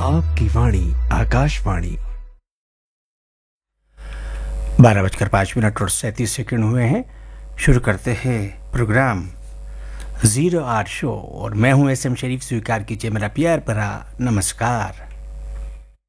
आपकी वाणी आकाशवाणी। 12:05 और 37 हुए हैं। शुरू करते हैं प्रोग्राम 08 शो और मैं हूं SM शरीफ। स्वीकार कीजिए मेरा प्यार भरा नमस्कार।